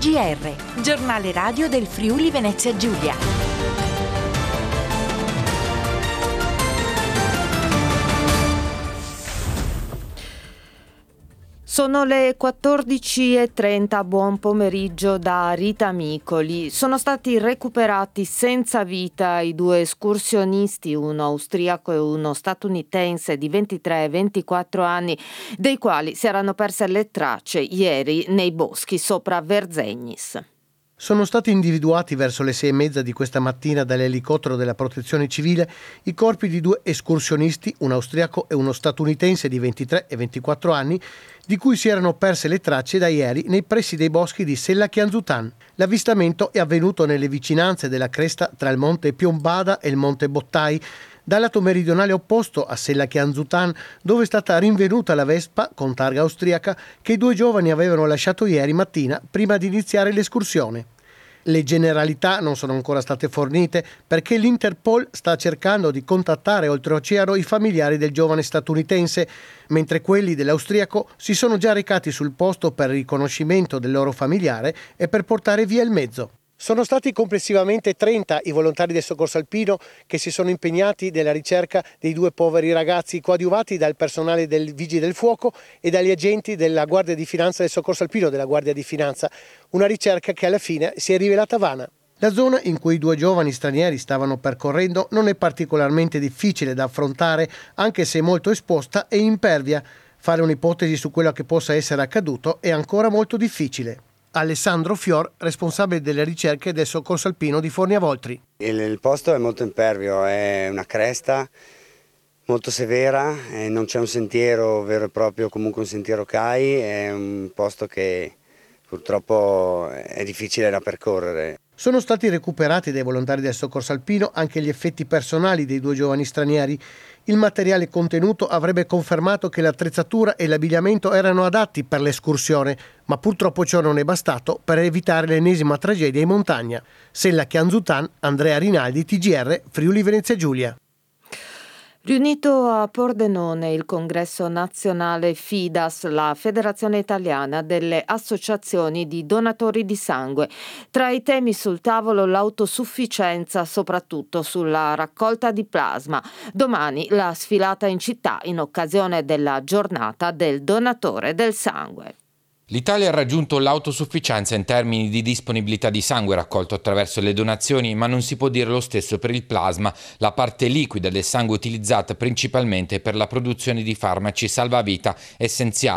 TGR, giornale radio del Friuli Venezia Giulia. Sono le 14:30, buon pomeriggio da Rita Micoli. Sono stati recuperati senza vita i due escursionisti, uno austriaco e uno statunitense di 23 e 24 anni, dei quali si erano perse le tracce ieri nei boschi sopra Verzegnis. Sono stati individuati verso le 6:30 di questa mattina dall'elicottero della Protezione Civile i corpi di due escursionisti, un austriaco e uno statunitense di 23 e 24 anni, di cui si erano perse le tracce da ieri nei pressi dei boschi di Sella Chianzutan. L'avvistamento è avvenuto nelle vicinanze della cresta tra il monte Piombada e il monte Bottai, dal lato meridionale opposto a Sella Chianzutan, dove è stata rinvenuta la Vespa con targa austriaca che i due giovani avevano lasciato ieri mattina prima di iniziare l'escursione. Le generalità non sono ancora state fornite perché l'Interpol sta cercando di contattare oltreoceano i familiari del giovane statunitense, mentre quelli dell'austriaco si sono già recati sul posto per il riconoscimento del loro familiare e per portare via il mezzo. Sono stati complessivamente 30 i volontari del soccorso alpino che si sono impegnati nella ricerca dei due poveri ragazzi, coadiuvati dal personale del Vigili del Fuoco e dagli agenti della Guardia di Finanza del soccorso alpino della Guardia di Finanza. Una ricerca che alla fine si è rivelata vana. La zona in cui i due giovani stranieri stavano percorrendo non è particolarmente difficile da affrontare, anche se molto esposta e impervia. Fare un'ipotesi su quello che possa essere accaduto è ancora molto difficile. Alessandro Fior, responsabile delle ricerche del soccorso alpino di Forniavoltri. Il posto è molto impervio, è una cresta molto severa, non c'è un sentiero vero e proprio, comunque un sentiero CAI, è un posto che purtroppo è difficile da percorrere. Sono stati recuperati dai volontari del soccorso alpino anche gli effetti personali dei due giovani stranieri. Il materiale contenuto avrebbe confermato che l'attrezzatura e l'abbigliamento erano adatti per l'escursione, ma purtroppo ciò non è bastato per evitare l'ennesima tragedia in montagna. Sella Chianzutan, Andrea Rinaldi, TGR, Friuli Venezia Giulia. Riunito a Pordenone il Congresso Nazionale FIDAS, la Federazione Italiana delle Associazioni di Donatori di Sangue. Tra i temi sul tavolo l'autosufficienza, soprattutto sulla raccolta di plasma. Domani la sfilata in città in occasione della giornata del donatore del sangue. L'Italia ha raggiunto l'autosufficienza in termini di disponibilità di sangue raccolto attraverso le donazioni, ma non si può dire lo stesso per il plasma, la parte liquida del sangue utilizzata principalmente per la produzione di farmaci salvavita essenziali